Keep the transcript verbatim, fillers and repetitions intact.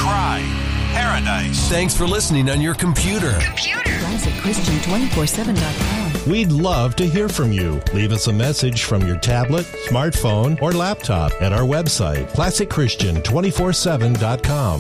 cry, paradise. Thanks for listening on your computer. Computer. Classic Christian two four seven dot com. We'd love to hear from you. Leave us a message from your tablet, smartphone, or laptop at our website, classic christian two four seven dot com.